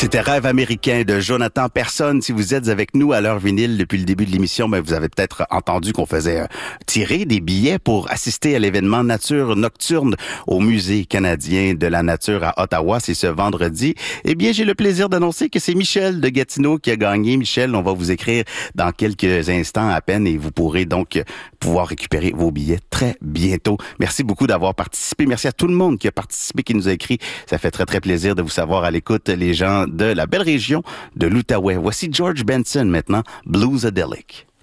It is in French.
C'était Rêve américain de Jonathan Personne. Si vous êtes avec nous à l'heure vinyle depuis le début de l'émission, vous avez peut-être entendu qu'on faisait tirer des billets pour assister à l'événement Nature Nocturne au Musée canadien de la nature à Ottawa. C'est ce vendredi. Eh bien, j'ai le plaisir d'annoncer que c'est Michel de Gatineau qui a gagné. Michel, on va vous écrire dans quelques instants à peine et vous pourrez donc pouvoir récupérer vos billets très bientôt. Merci beaucoup d'avoir participé. Merci à tout le monde qui a participé, qui nous a écrit. Ça fait très, très plaisir de vous savoir à l'écoute, les gens de la belle région de l'Outaouais. Voici George Benson maintenant, Bluesadelic.